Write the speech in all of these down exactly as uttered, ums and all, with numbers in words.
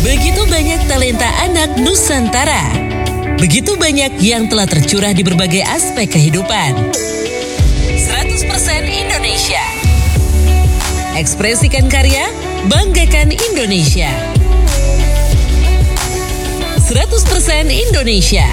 Begitu banyak talenta anak Nusantara. Begitu banyak yang telah tercurah di berbagai aspek kehidupan. seratus persen Indonesia. Ekspresikan karya, banggakan Indonesia. seratus persen Indonesia.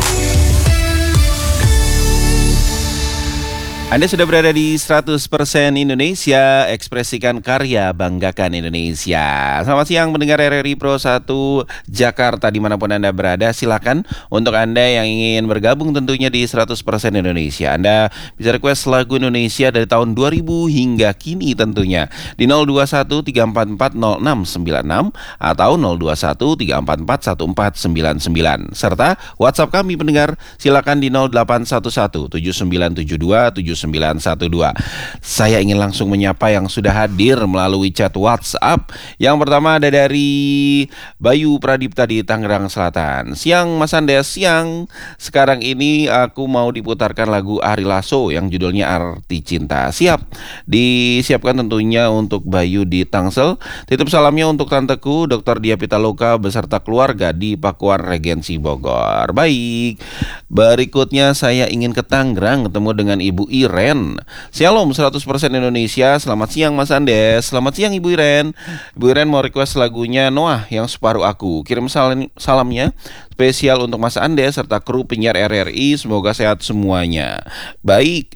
Anda sudah berada di seratus persen Indonesia, ekspresikan karya, banggakan Indonesia. Selamat siang mendengar R R I Pro satu Jakarta dimanapun Anda berada. Silakan untuk Anda yang ingin bergabung tentunya di seratus persen Indonesia. Anda bisa request lagu Indonesia dari tahun dua ribu hingga kini tentunya di nol dua satu tiga empat empat nol enam sembilan enam atau nol dua satu tiga empat empat satu empat sembilan sembilan. Serta WhatsApp kami pendengar silakan di nol delapan satu satu tujuh sembilan tujuh dua tujuh sembilan satu dua. Saya ingin langsung menyapa yang sudah hadir melalui chat WhatsApp. Yang pertama ada dari Bayu Pradipta di Tangerang Selatan. Siang Mas Andes, siang. Sekarang ini aku mau diputarkan lagu Ari Lasso yang judulnya Arti Cinta. Siap. Disiapkan tentunya untuk Bayu di Tangsel. Titip salamnya untuk tanteku Doktor Dia Pitaloka beserta keluarga di Pakuan Regensi Bogor. Baik. Berikutnya saya ingin ke Tangerang ketemu dengan Ibu Iren. Shalom seratus persen Indonesia. Selamat siang Mas Andes. Selamat siang Ibu Iren. Ibu Iren mau request lagunya Noah yang Separuh Aku. Kirim salam, salamnya spesial untuk Mas Andes serta kru penyiar R R I. Semoga sehat semuanya. Baik,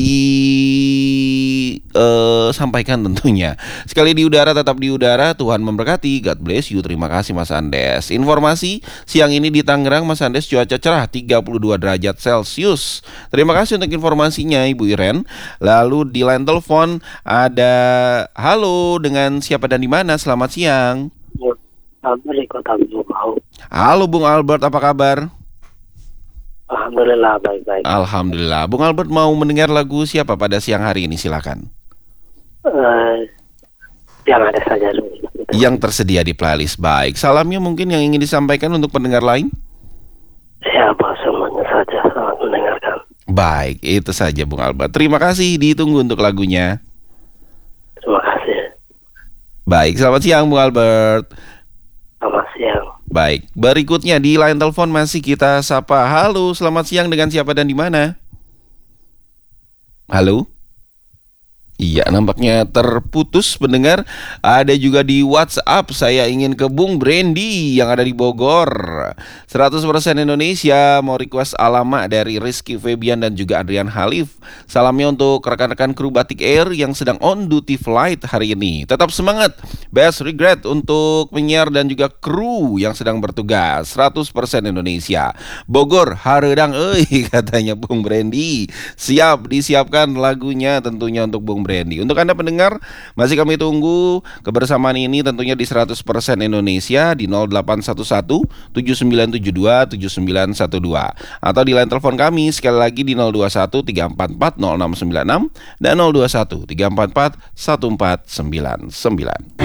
disampaikan uh, tentunya. Sekali di udara tetap di udara. Tuhan memberkati. God bless you. Terima kasih Mas Andes. Informasi siang ini di Tangerang Mas Andes cuaca cerah tiga puluh dua derajat Celcius. Terima kasih untuk informasinya Ibu Iren. Lalu di line telepon ada halo dengan siapa dan di mana? Selamat siang. Halo Bung Albert, apa kabar? Alhamdulillah baik-baik. Alhamdulillah. Bung Albert mau mendengar lagu siapa pada siang hari ini? Silakan. Uh, yang ada saja dulu. Yang tersedia di playlist. Baik. Salamnya mungkin yang ingin disampaikan untuk pendengar lain? Siapa semuanya saja selamat mendengarkan. Baik, itu saja Bung Albert. Terima kasih, ditunggu untuk lagunya. Terima kasih. Baik, selamat siang Bung Albert. Selamat siang. Baik, berikutnya di line telepon masih kita sapa. Halo, selamat siang dengan siapa dan di mana? Halo? Iya, nampaknya terputus pendengar. Ada juga di WhatsApp. Saya ingin ke Bung Brandy yang ada di Bogor. seratus persen Indonesia mau request alamat dari Rizky Febian dan juga Adrian Halif. Salamnya untuk rekan-rekan kru Batik Air yang sedang on duty flight hari ini. Tetap semangat. Best regret untuk penyiar dan juga kru yang sedang bertugas. seratus persen Indonesia. Bogor, haredang euy katanya Bung Brandy. Siap, disiapkan lagunya tentunya untuk Bung Brandy. Brandy. Untuk Anda pendengar, masih kami tunggu kebersamaan ini tentunya di seratus persen Indonesia di nol delapan satu satu tujuh sembilan tujuh dua tujuh sembilan satu dua atau di line telepon kami sekali lagi di nol dua satu tiga empat empat nol enam sembilan enam dan nol dua satu tiga empat empat satu empat sembilan sembilan.